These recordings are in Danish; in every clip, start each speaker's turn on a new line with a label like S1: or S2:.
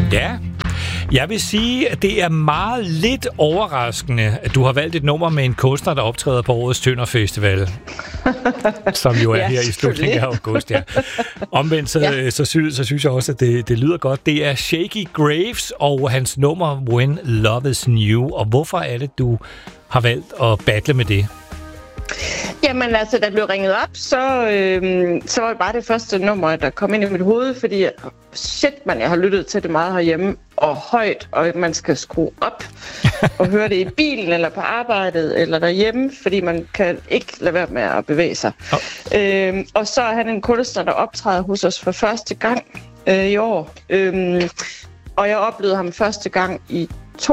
S1: Ja, jeg vil sige, at det er meget lidt overraskende, at du har valgt et nummer med en kunstner, der optræder på årets Tønder Festival, som jo er her i slutningen af august. Ja. Omvendt så synes jeg også, at det lyder godt. Det er Shakey Graves og hans nummer When Love Is New. Og hvorfor er det, du har valgt at battle med det?
S2: Jamen altså, da blev ringet op, så var det bare det første nummer, der kom ind i mit hoved, fordi jeg har lyttet til det meget herhjemme, og højt, og man skal skrue op og høre det i bilen, eller på arbejdet, eller derhjemme, fordi man kan ikke lade være med at bevæge sig. Og så er han en kunstner, der optræder hos os for første gang i år. Og jeg oplevede ham første gang i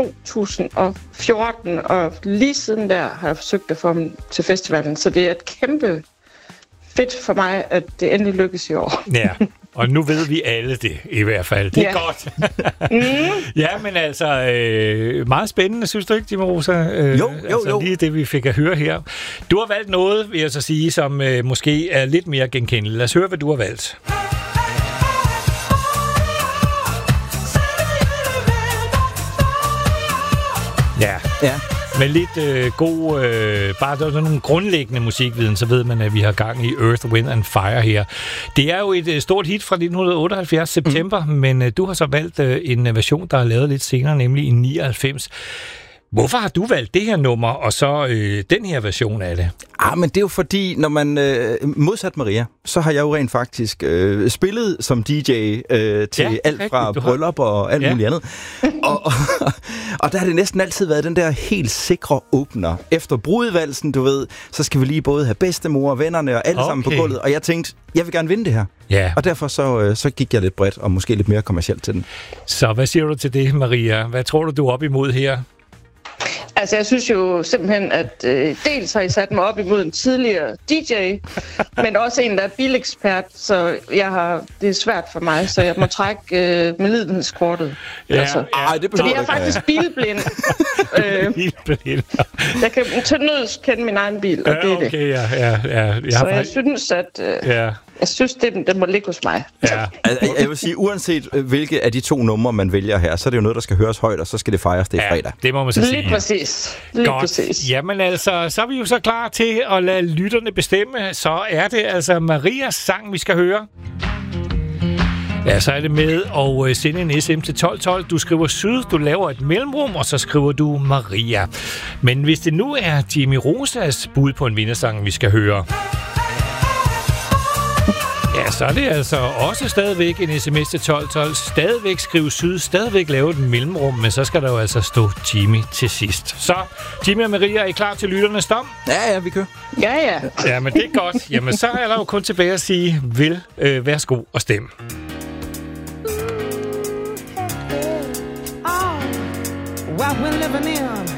S2: 2014, og lige siden der har jeg forsøgt at få ham til festivalen, så det er et kæmpe fedt for mig, at det endelig lykkes i år. Ja,
S1: og nu ved vi alle det i hvert fald. Det er godt. Ja, men altså, meget spændende, synes du ikke, Jimmy Rosa? Jo. Lige det, vi fik at høre her. Du har valgt noget, vil jeg så sige, som måske er lidt mere genkendeligt. Lad os høre, hvad du har valgt. Ja. Med lidt bare der er nogle grundlæggende musikviden, så ved man, at vi har gang i Earth, Wind and Fire her. Det er jo et stort hit fra 1978 september, men du har så valgt en version, der er lavet lidt senere, nemlig i 99. Hvorfor har du valgt det her nummer, og så den her version af det?
S3: Men det er jo fordi, når man modsat Maria, så har jeg jo rent faktisk spillet som DJ til alt fra bryllup og alt muligt andet. Og der har det næsten altid været den der helt sikre åbner. Efter brudvalsen, du ved, så skal vi lige både have bedstemor og vennerne og alle sammen på gulvet. Og jeg tænkte, jeg vil gerne vinde det her. Ja. Og derfor så gik jeg lidt bredt og måske lidt mere kommercielt til den.
S1: Så hvad siger du til det, Maria? Hvad tror du er op imod her?
S2: Altså, jeg synes jo simpelthen, at dels har I sat mig op imod en tidligere DJ, men også en, der er bilekspert, så det er svært for mig, så jeg må trække medlidenhedskortet.
S1: Ja, altså.
S2: Fordi jeg er faktisk bilblind. Jeg kan til nøds kende min egen bil, og det er det.
S1: Ja.
S2: Så jeg synes, at... Jeg synes, det må ligge hos mig.
S3: Ja. Jeg vil sige, uanset hvilke af de to numre, man vælger her, så er det jo noget, der skal høres højt, og så skal det fejres det fredag.
S1: Det må man så sige.
S2: Lige præcis. Præcis.
S1: Jamen altså, så er vi jo så klar til at lade lytterne bestemme. Så er det altså Marias sang, vi skal høre. Ja, så er det med at sende en SM til 1212. Du skriver syd, du laver et mellemrum, og så skriver du Maria. Men hvis det nu er Jimmy Rosas bud på en vindersang, vi skal høre... Ja, så er det altså også stadigvæk en sms til 1212. Stadigvæk skrive syd, stadigvæk lave et mellemrum, men så skal der jo altså stå Jimmy til sidst. Så, Jimmy og Maria, er I klar til lytternes dom?
S3: Ja, vi kører.
S2: Ja.
S1: Ja, men det er godt. Jamen, så er der jo kun tilbage at sige, værsgo og stemme.
S4: What we're living in